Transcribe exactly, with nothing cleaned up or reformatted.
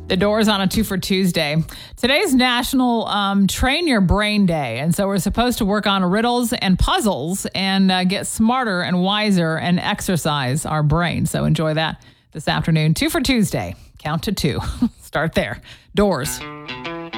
The Doors on a two for Tuesday. Today's National um, Train Your Brain Day. And so we're supposed to work on riddles and puzzles and uh, get smarter and wiser and exercise our brain. So enjoy that this afternoon. Two for Tuesday. Count to two. Start there. Doors.